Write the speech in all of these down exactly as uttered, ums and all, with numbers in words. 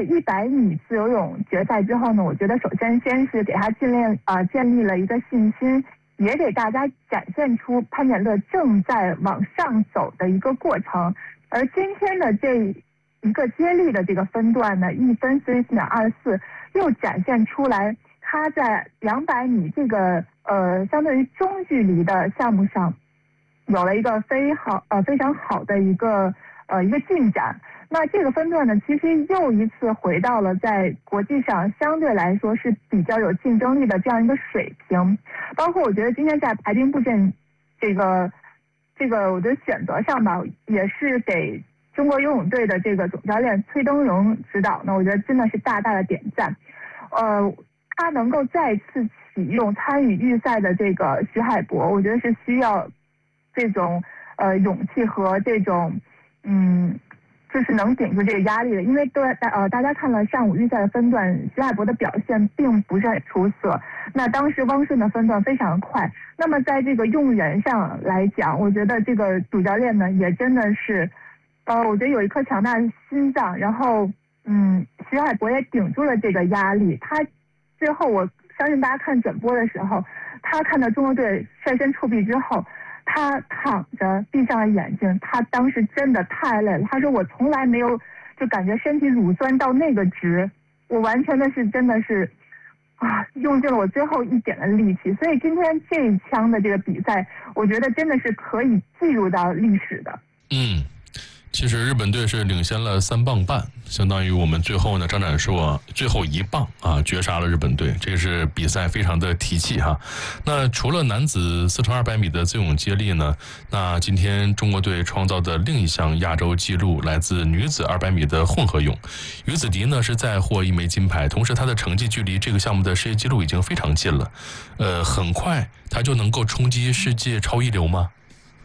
一百米自由泳决赛之后呢，我觉得首先先是给他建立啊、呃、建立了一个信心，也给大家展现出潘展乐正在往上走的一个过程。而今天的这一个接力的这个分段呢，一分四十四点二四，又展现出来他在两百米这个呃相对于中距离的项目上有了一个非好呃非常好的一个呃一个进展。那这个分段呢，其实又一次回到了在国际上相对来说是比较有竞争力的这样一个水平。包括我觉得今天在排兵布阵这个这个我的选择上吧，也是给中国游泳队的这个总教练崔登荣指导呢，我觉得真的是大大的点赞。呃，他能够再次启用参与预赛的这个徐海博，我觉得是需要这种呃勇气和这种嗯。就是能顶住这个压力的，因为对呃大家看了上午预赛的分段，徐海博的表现并不是很出色。那当时汪顺的分段非常快，那么在这个用人上来讲，我觉得这个主教练呢也真的是，呃，我觉得有一颗强大的心脏，然后嗯，徐海博也顶住了这个压力。他最后我相信大家看转播的时候，他看到中国队率先触壁之后。他躺着闭上了眼睛，他当时真的太累了。他说我从来没有就感觉身体乳酸到那个值，我完全的是真的是啊，用尽了我最后一点的力气。所以今天这一枪的这个比赛，我觉得真的是可以记入到历史的。 嗯。其实日本队是领先了三磅半，相当于我们最后呢，张展硕最后一棒啊绝杀了日本队，这是比赛非常的提气哈。那除了男子四乘二百米的自由泳接力呢，那今天中国队创造的另一项亚洲纪录来自女子二百米的混合泳，于子迪呢是再获一枚金牌，同时她的成绩距离这个项目的世界纪录已经非常近了，呃，很快她就能够冲击世界超一流吗？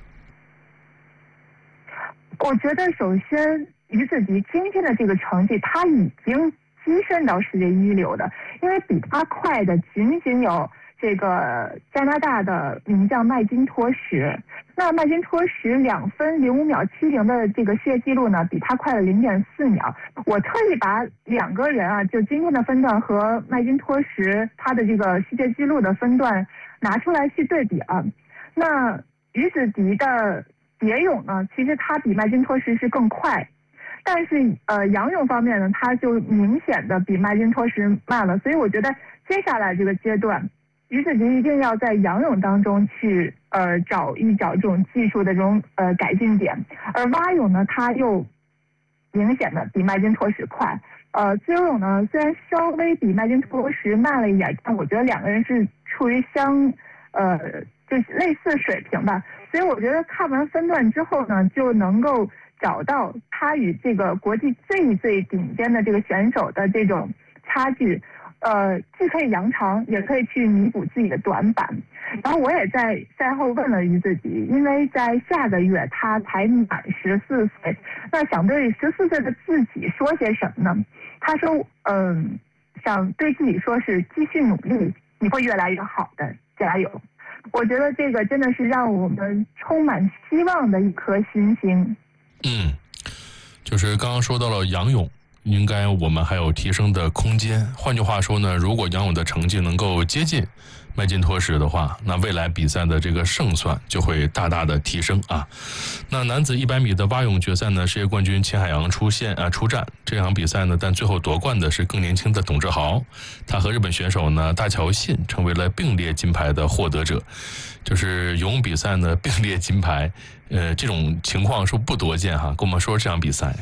我觉得首先于子迪今天的这个成绩，他已经跻身到世界一流的，因为比他快的仅仅有这个加拿大的名将麦金托什。那麦金托什两分零五秒七零的这个世界纪录呢，比他快了零点四秒。我特意把两个人啊，就今天的分段和麦金托什他的这个世界纪录的分段拿出来去对比啊。那于子迪的蝶泳呢，其实他比麦金托什是更快，但是呃仰泳方面呢，他就明显的比麦金托什慢了。所以我觉得接下来这个阶段，于子迪一定要在仰泳当中去呃找一找这种技术的这种呃改进点，而蛙泳呢，他又明显的比麦金托什快。呃，自由泳呢，虽然稍微比麦金托什慢了一点，但我觉得两个人是处于相呃就是类似水平吧。所以我觉得看完分段之后呢，就能够找到他与这个国际最最顶尖的这个选手的这种差距，呃，既可以扬长，也可以去弥补自己的短板。然后我也在赛后问了于子迪，因为在下个月他才满十四岁，那想对十四岁的自己说些什么呢？他说，嗯，想对自己说是继续努力，你会越来越好的，加油。我觉得这个真的是让我们充满希望的一颗星星。 嗯，就是刚刚说到了仰泳，应该我们还有提升的空间。换句话说呢，如果仰泳的成绩能够接近麦金托什的话，那未来比赛的这个胜算就会大大的提升啊。那男子一百米的蛙泳决赛呢，世界冠军秦海洋出现啊出战这场比赛呢，但最后夺冠的是更年轻的董志豪，他和日本选手呢大桥信成为了并列金牌的获得者。就是游泳比赛呢并列金牌，呃，这种情况是不多见哈。跟我们说这场比赛。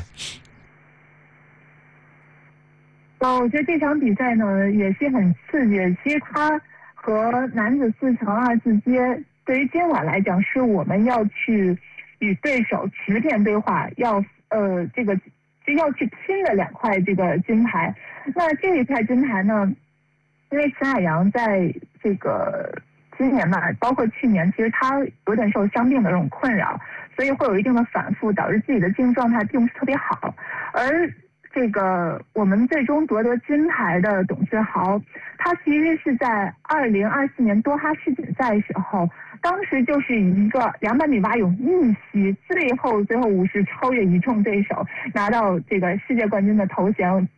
哦，我觉得这场比赛呢也是很刺激的。其实它和男子四乘二次接，对于今晚来讲，是我们要去与对手直面对话，要呃这个就要去拼的两块这个金牌。那这一块金牌呢，因为秦海洋在这个今年嘛，包括去年，其实他有点受伤病的这种困扰，所以会有一定的反复，导致自己的竞技状态并不是特别好。而这个我们最终夺得金牌的董志豪，他其实是在二零二四年多哈世锦赛的时候，当时就是以一个两百米蛙泳逆袭，最后最后五十超越一众对手，拿到这个世界冠军的头衔。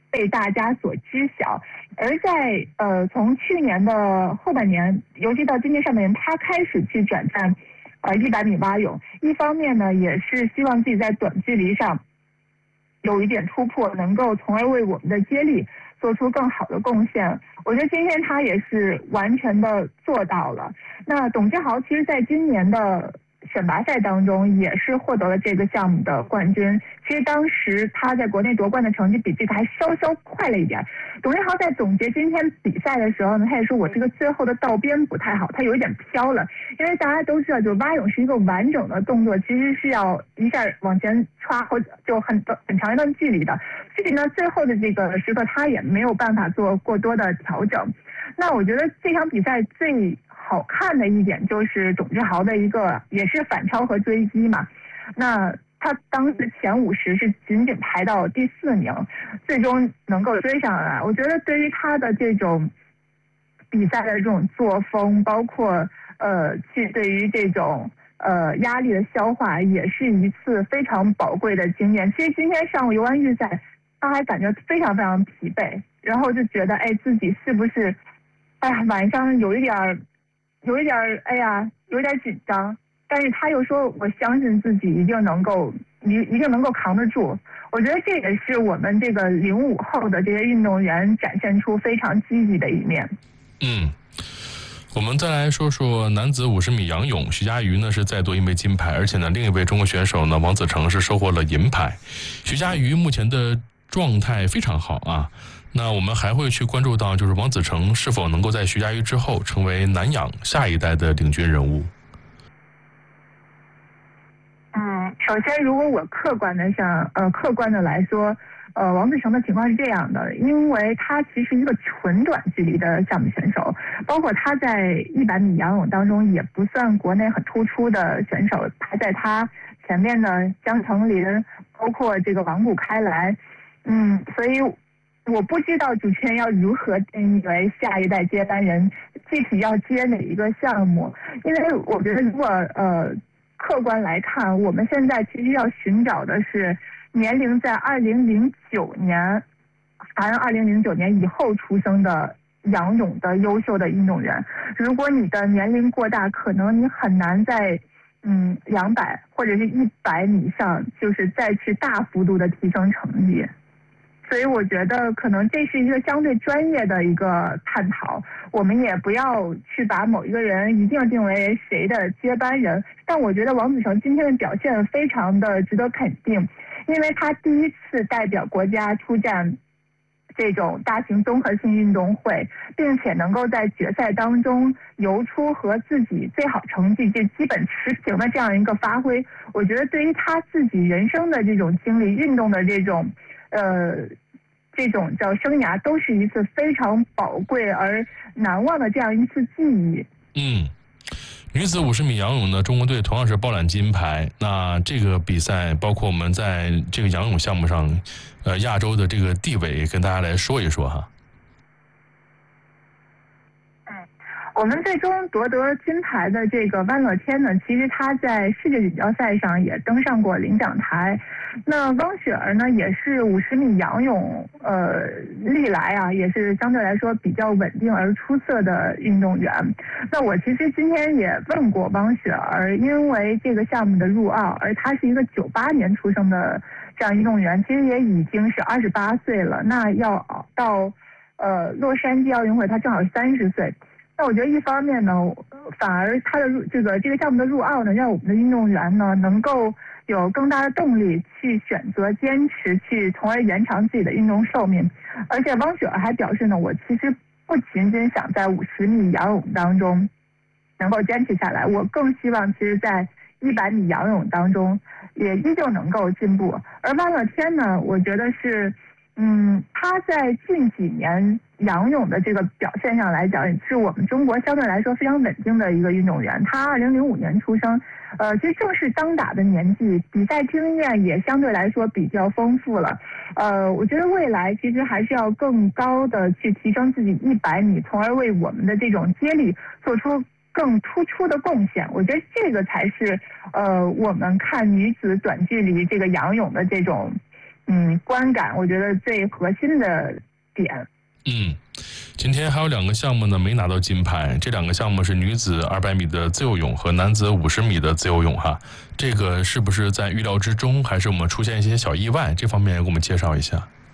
被大家所知晓。而在呃从去年的后半年，尤其到今年上半年，他开始去转战呃一百米蛙泳。一方面呢，也是希望自己在短距离上有一点突破，能够从而为我们的接力做出更好的贡献。我觉得今天他也是完全的做到了。那董志豪其实在今年的选拔赛当中也是获得了这个项目的冠军。其实当时他在国内夺冠的成绩比这个还稍稍快了一点。董志豪在总结今天比赛的时候呢，他也说我这个最后的道边不太好，他有一点飘了。因为大家都知道，就是蛙泳是一个完整的动作，其实是要一下往前歘好就很很长一段距离的。所以呢，最后的这个时刻他也没有办法做过多的调整。那我觉得这场比赛最好看的一点就是董志豪的一个也是反超和追击嘛。那他当时前五十是仅仅排到第四名，最终能够追上来。我觉得对于他的这种比赛的这种作风，包括呃去对于这种呃压力的消化，也是一次非常宝贵的经验。其实今天上午游完预赛，他还感觉非常非常疲惫，然后就觉得哎自己是不是哎晚上有一点有一点哎呀有一点紧张。但是他又说我相信自己一定能够一一定能够扛得住。我觉得这也是我们这个零五后的这些运动员展现出非常积极的一面。 嗯，我们再来说说男子五十米仰泳，徐嘉余呢是再夺一枚金牌，而且呢另一位中国选手呢王子成是收获了银牌。徐嘉余目前的状态非常好啊，那我们还会去关注到就是王子成是否能够在徐嘉余之后成为男仰下一代的领军人物。 嗯，首先，如果我客观的上，呃，客观的来说，呃，王子成的情况是这样的，因为他其实一个纯短距离的项目选手，包括他在一百米仰泳当中也不算国内很突出的选手，排在他前面的江成林，包括这个王谷开来，嗯，所以我不知道主持人要如何定义为下一代接班人，具体要接哪一个项目，因为我觉得如果呃。客观来看，我们现在其实要寻找的是年龄在二零零九年，含二零零九年以后出生的仰泳的优秀的运动员。如果你的年龄过大，可能你很难在嗯两百或者是一百米上，就是再去大幅度的提升成绩。所以我觉得可能这是一个相对专业的一个探讨，我们也不要去把某一个人一定定为谁的接班人。但我觉得王子成今天的表现非常的值得肯定，因为他第一次代表国家出战这种大型综合性运动会，并且能够在决赛当中游出和自己最好成绩就基本持平的这样一个发挥，我觉得对于他自己人生的这种经历，运动的这种呃，这种叫生涯，都是一次非常宝贵而难忘的这样一次记忆。 嗯，女子五十米仰泳呢，中国队同样是包揽金牌。那这个比赛，包括我们在这个仰泳项目上，呃，亚洲的这个地位，跟大家来说一说哈。 我们最终夺得金牌的这个万乐天呢，其实他在世界锦标赛上也登上过领奖台。那汪雪儿呢，也是五十米仰泳，呃，历来啊也是相对来说比较稳定而出色的运动员。那我其实今天也问过汪雪儿，因为这个项目的入奥，而她是一个九八年出生的这样运动员，其实也已经是二十八岁了。那要到呃洛杉矶奥运会，她正好三十岁。那我觉得一方面呢，反而他的入这个这个项目的入奥呢，让我们的运动员呢能够有更大的动力去选择坚持，去从而延长自己的运动寿命。而且汪雪儿还表示呢，我其实不仅仅想在五十米仰泳当中能够坚持下来，我更希望其实在一百米仰泳当中也依旧能够进步。而万乐天呢，我觉得是。嗯，他在近几年仰泳的这个表现上来讲，是我们中国相对来说非常稳定的一个运动员。他二零零五年出生，呃，其实正是当打的年纪，比赛经验也相对来说比较丰富了。呃，我觉得未来其实还是要更高的去提升自己一百米，从而为我们的这种接力做出更突出的贡献。我觉得这个才是呃我们看女子短距离这个仰泳的这种。 嗯观感，我觉得最核心的点。 嗯，今天还有两个项目呢没拿到金牌，这两个项目是女子二百米的自由泳和男子五十米的自由泳哈。这个是不是在预料之中，还是我们出现一些小意外？这方面给我们介绍一下。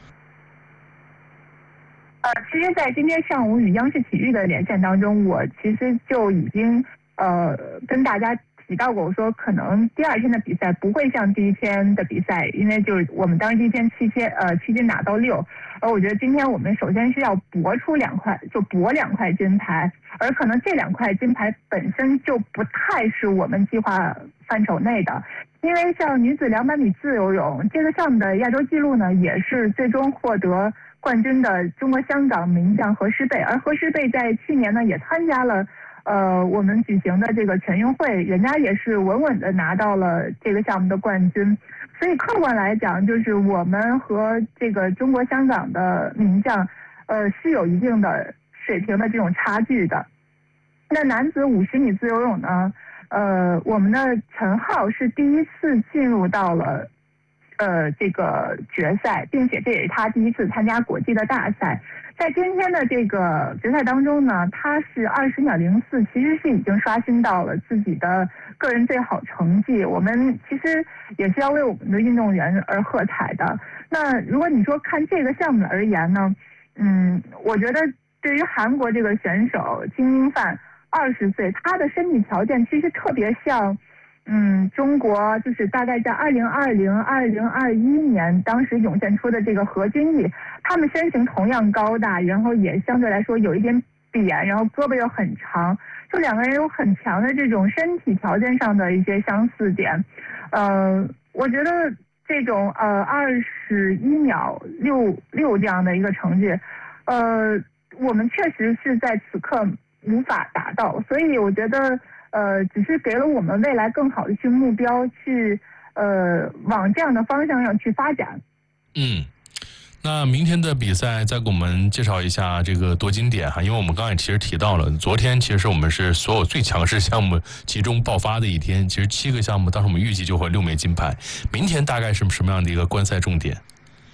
呃，其实，在今天上午与央视体育的连线当中，我其实就已经呃跟大家提到过，我说可能第二天的比赛不会像第一天的比赛，因为就是我们当时第一天七天呃七金拿到六，而我觉得今天我们首先是要搏出两块，就搏两块金牌，而可能这两块金牌本身就不太是我们计划范畴内的。因为像女子两百米自由泳这个项目的亚洲纪录呢，也是最终获得冠军的中国香港名将何诗蓓，而何诗蓓在去年呢也参加了呃我们举行的这个全运会，人家也是稳稳的拿到了这个项目的冠军。所以客观来讲，就是我们和这个中国香港的名将，呃是有一定的水平的这种差距的。那男子五十米自由泳呢？呃，我们的陈浩是第一次进入到了呃这个决赛，并且这也是他第一次参加国际的大赛。在今天的这个决赛当中呢，他是二十秒零四，其实是已经刷新到了自己的个人最好成绩。我们其实也是要为我们的运动员而喝彩的。那如果你说看这个项目而言呢，嗯，我觉得对于韩国这个选手金英范。二十岁，他的身体条件其实特别像，嗯，中国就是大概在二零二零、二零二一年当时涌现出的这个何君毅，他们身形同样高大，然后也相对来说有一点扁，然后胳膊又很长，就两个人有很强的这种身体条件上的一些相似点。呃，我觉得这种呃二十一秒六六这样的一个成绩，呃，我们确实是在此刻无法达到，所以我觉得，呃，只是给了我们未来更好的去目标，去呃往这样的方向上去发展。 嗯，那明天的比赛再给我们介绍一下这个夺金点哈，因为我们刚才其实提到了，昨天其实我们是所有最强势项目集中爆发的一天，其实七个项目当时我们预计就会六枚金牌，明天大概是什么样的一个观赛重点？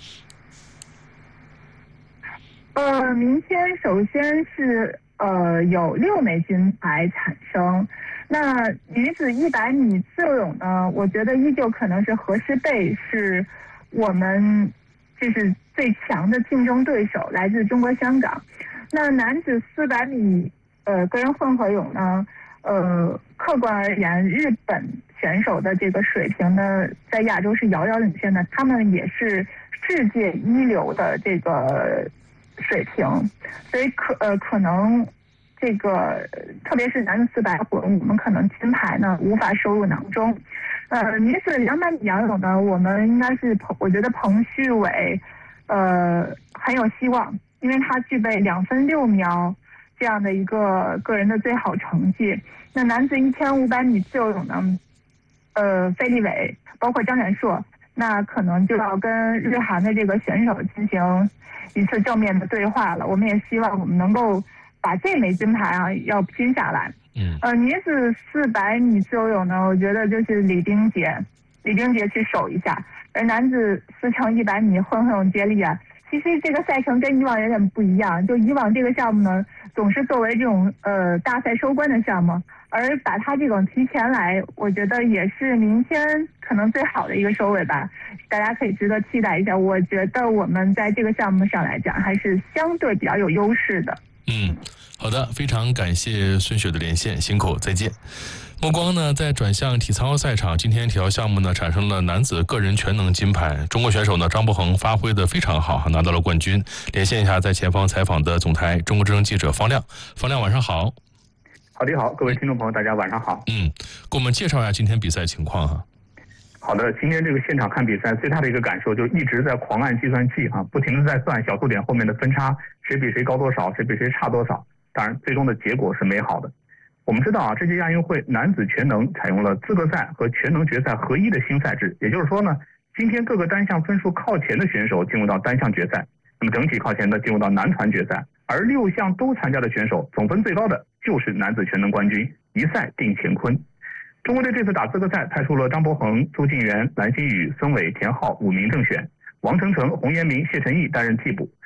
呃，明天首先是。呃，有六枚金牌产生。那女子一百米自由泳呢？我觉得依旧可能是何诗蓓是我们就是最强的竞争对手，来自中国香港。那男子四百米呃个人混合泳呢？呃，客观而言，日本选手的这个水平呢，在亚洲是遥遥领先的，他们也是世界一流的这个水平，所以可呃可能这个特别是男子四百混，我们可能金牌呢无法收入囊中。呃，女子两百米仰泳呢，我们应该是彭，我觉得彭旭伟呃很有希望，因为他具备两分六秒这样的一个个人的最好成绩。那男子一千五百米自由泳呢，呃，费立伟包括张远硕，那可能就要跟日韩的这个选手进行一次正面的对话了。我们也希望我们能够把这枚金牌啊要拼下来。 嗯， 呃，女子四百米自由泳呢，我觉得就是李冰洁，李冰洁去守一下。而男子四乘一百米混合泳接力啊，其实这个赛程跟以往有点不一样。就以往这个项目呢，总是作为这种呃大赛收官的项目，而把它这种提前来，我觉得也是明天可能最好的一个收尾吧。大家可以值得期待一下。我觉得我们在这个项目上来讲，还是相对比较有优势的。 嗯，好的，非常感谢孙雪的连线，辛苦，再见。目光呢，在转向体操赛场，今天体操项目呢产生了男子个人全能金牌，中国选手呢张博恒发挥的非常好，拿到了冠军。连线一下在前方采访的总台中国之声记者方亮，方亮晚上好。 好的好，各位听众朋友，大家晚上好。 嗯，给我们介绍一下今天比赛情况哈。 好的，今天这个现场看比赛，最大的一个感受就一直在狂按计算器啊，不停的在算小数点后面的分差，谁比谁高多少，谁比谁差多少。当然，最终的结果是美好的。我们知道啊，这届亚运会男子全能采用了资格赛和全能决赛合一的新赛制，也就是说呢，今天各个单项分数靠前的选手进入到单项决赛，那么整体靠前的进入到男团决赛，而六项都参加的选手总分最高的就是男子全能冠军，一赛定乾坤。中国队这次打资格赛派出了张博恒、邹敬园、蓝心宇、孙伟、田浩五名正选， 王晨晨、洪彦明、谢晨毅担任替补。